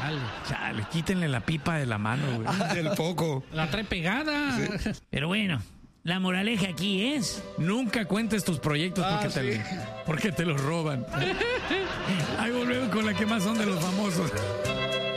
Chale, quítenle la pipa de la mano, güey. Del foco. La trae pegada. Sí. Pero bueno, la moraleja aquí es: nunca cuentes tus proyectos porque te los roban. Ahí volvemos con la que más son de los famosos.